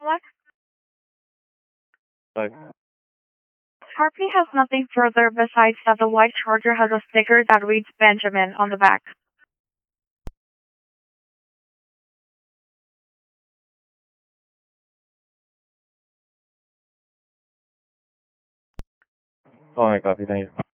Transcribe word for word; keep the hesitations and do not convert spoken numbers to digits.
What? Like, Sharpie has nothing further besides that the white charger has a sticker that reads Benjamin on the back. oh my copy, thank you.